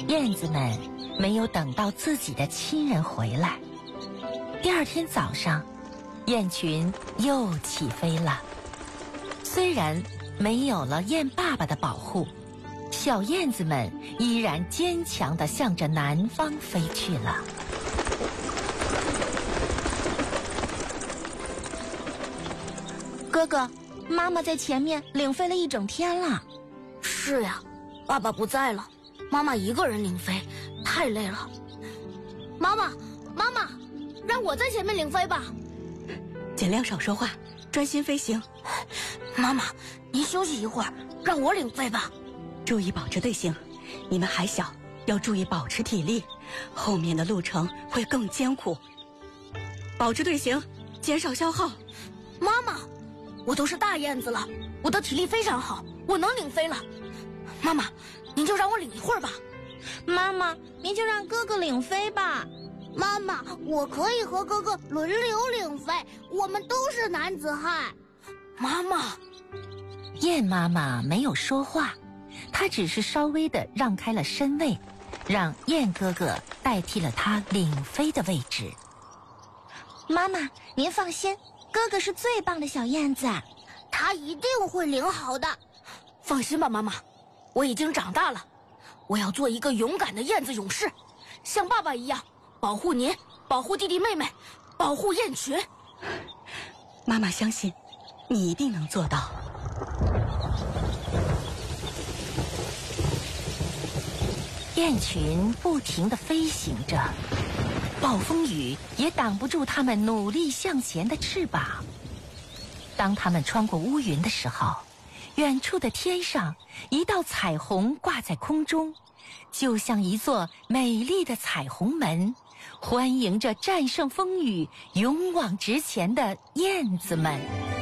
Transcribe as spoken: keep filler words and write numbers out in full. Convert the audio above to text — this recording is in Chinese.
燕子们没有等到自己的亲人回来。第二天早上，雁群又起飞了。虽然没有了雁爸爸的保护，小燕子们依然坚强地向着南方飞去了。 哥哥，妈妈在前面领飞了一整天了。 是呀，爸爸不在了，妈妈一个人领飞，太累了。妈妈，妈妈，让我在前面领飞吧。 尽量少说话，专心飞行。 妈妈，您休息一会儿，让我领飞吧。 注意保持队形，你们还小，要注意保持体力，后面的路程会更艰苦。保持队形，减少消耗。 妈妈，我都是大燕子了，我的体力非常好，我能领飞了。妈妈，您就让我领一会儿吧。 妈妈，您就让哥哥领飞吧。 妈妈，我可以和哥哥轮流领飞，我们都是男子汉。 妈妈， 燕妈妈没有说话，她只是稍微的让开了身位，让燕哥哥代替了她领飞的位置。 妈妈，您放心，哥哥是最棒的小燕子， 他一定会领好的。 放心吧，妈妈，我已经长大了，我要做一个勇敢的燕子勇士，像爸爸一样保护您，保护弟弟妹妹，保护雁群。 妈妈相信你一定能做到。 雁群不停地飞行着，暴风雨也挡不住它们努力向前的翅膀。当它们穿过乌云的时候，远处的天上一道彩虹挂在空中，就像一座美丽的彩虹门，欢迎着战胜风雨、勇往直前的燕子们。